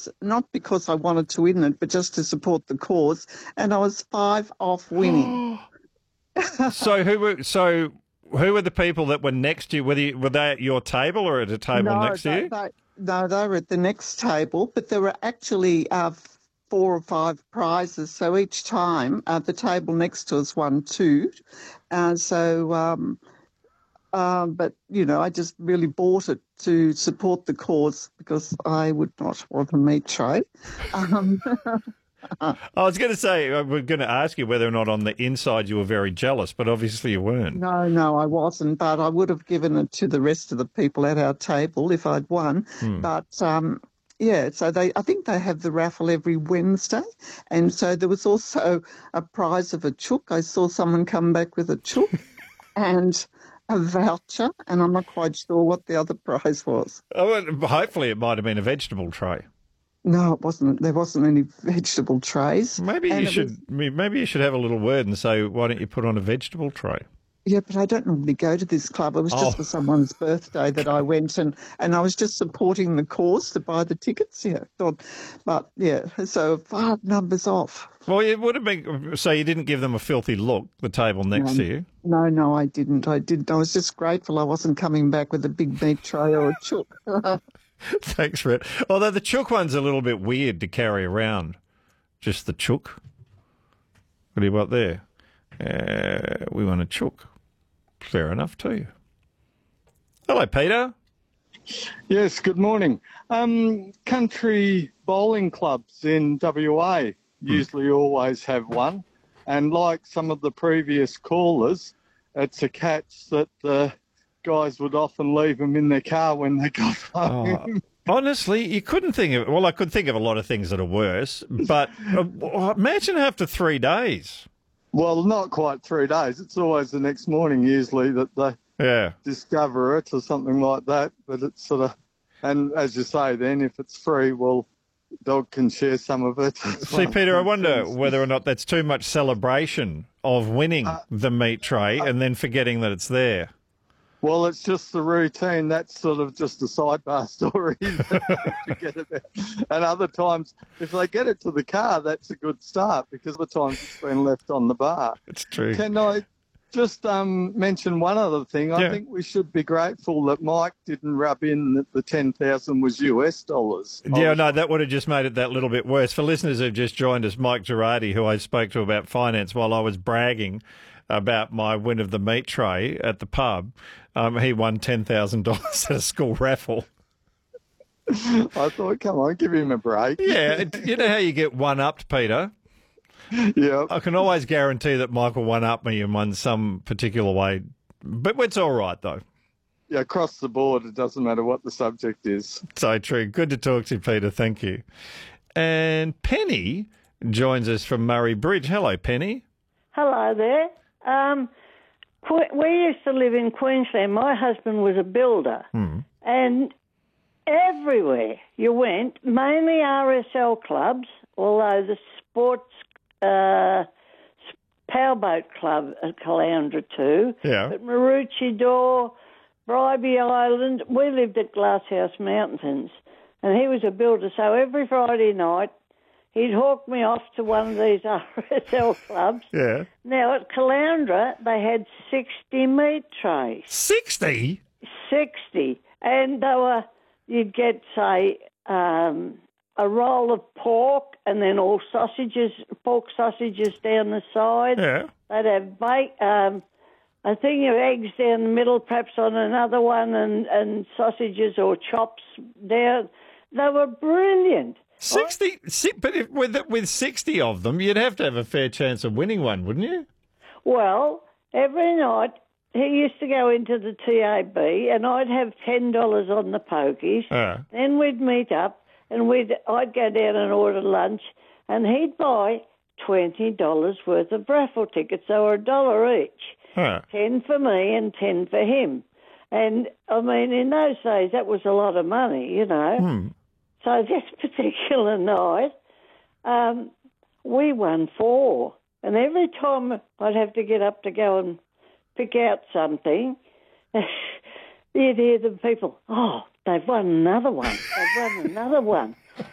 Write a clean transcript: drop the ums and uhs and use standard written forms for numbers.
prize, not because I wanted to win it, but just to support the cause, and I was 5 off winning. So who were the people that were next to you? Were they at your table or at a table next to you? No, they were at the next table, but there were actually 4 or 5 prizes. So each time the table next to us won 2. But, I just really bought it to support the cause because I would not want a meat tray. I was going to say, we're going to ask you whether or not on the inside you were very jealous, but obviously you weren't. No, I wasn't, but I would have given it to the rest of the people at our table if I'd won. But, so I think they have the raffle every Wednesday. And so there was also a prize of a chook. I saw someone come back with a chook and a voucher, and I'm not quite sure what the other prize was. Oh, well, hopefully it might have been a vegetable tray. No, it wasn't. There wasn't any vegetable trays. Maybe you should have a little word and say, why don't you put on a vegetable tray? Yeah, but I don't normally go to this club. It was just for someone's birthday that I went, and I was just supporting the cause to buy the tickets. Yeah, so 5 numbers off. Well, it would have been. So you didn't give them a filthy look, the table next to you? No, I didn't. I was just grateful I wasn't coming back with a big meat tray or a chook. Thanks for it. Although the chook one's a little bit weird to carry around. Just the chook. What do you want there? We want a chook. Fair enough too. Hello, Peter. Yes, good morning. Country bowling clubs in WA usually always have one. And like some of the previous callers, it's a catch that the guys would often leave them in their car when they got home. Honestly, you couldn't think of... Well, I could think of a lot of things that are worse, but imagine after 3 days. Well, not quite 3 days. It's always the next morning usually that they discover it or something like that. But it's sort of... And as you say then, if it's free, well, dog can share some of it. See, Peter, I wonder whether or not that's too much celebration of winning the meat tray and then forgetting that it's there. Well, it's just the routine. That's sort of just a sidebar story. Forget it. And other times, if they get it to the car, that's a good start because other times it's been left on the bar. It's true. Can I just mention one other thing? I think we should be grateful that Mike didn't rub in that the 10,000 was US dollars. Yeah, no, that would have just made it that little bit worse. For listeners who've just joined us, Mike Girardi, who I spoke to about finance while I was bragging about my win of the meat tray at the pub, he won $10,000 at a school raffle. I thought, come on, give him a break. Yeah, you know how you get one-upped, Peter? Yeah. I can always guarantee that Michael one-upped me in some particular way. But it's all right, though. Yeah, across the board, it doesn't matter what the subject is. So true. Good to talk to you, Peter. Thank you. And Penny joins us from Murray Bridge. Hello, Penny. Hello there. We used to live in Queensland. My husband was a builder, and everywhere you went, mainly RSL clubs, although the sports powerboat club at Caloundra too, but Maroochydore, Bribie Island, we lived at Glasshouse Mountains, and he was a builder, so every Friday night he'd hawk me off to one of these RSL clubs. Yeah. Now, at Caloundra, they had 60 meat trays. 60? 60. And they were, you'd get, say, a roll of pork and then all sausages, pork sausages down the side. Yeah. They'd have a thing of eggs down the middle, perhaps on another one, and sausages or chops down. They were brilliant. 60, but with 60 of them, you'd have to have a fair chance of winning one, wouldn't you? Well, every night he used to go into the TAB and I'd have $10 on the pokies. Then we'd meet up and I'd go down and order lunch and he'd buy $20 worth of raffle tickets. They were $1 each, 10 for me and 10 for him. And, I mean, in those days, that was a lot of money, you know. So this particular night, we won 4. And every time I'd have to get up to go and pick out something, you'd hear the people, oh, they've won another one. They've won another one.